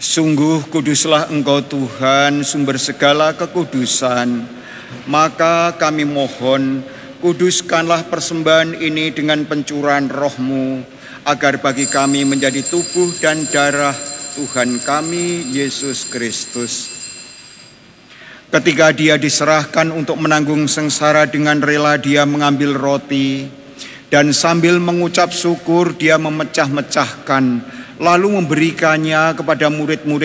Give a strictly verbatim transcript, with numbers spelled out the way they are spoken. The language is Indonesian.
Sungguh kuduslah Engkau Tuhan, sumber segala kekudusan. Maka kami mohon, kuduskanlah persembahan ini dengan pencurahan Roh-Mu, agar bagi kami menjadi tubuh dan darah Tuhan kami, Yesus Kristus. Ketika Dia diserahkan untuk menanggung sengsara, dengan rela Dia mengambil roti, dan sambil mengucap syukur Dia memecah-mecahkan, lalu memberikannya kepada murid-murid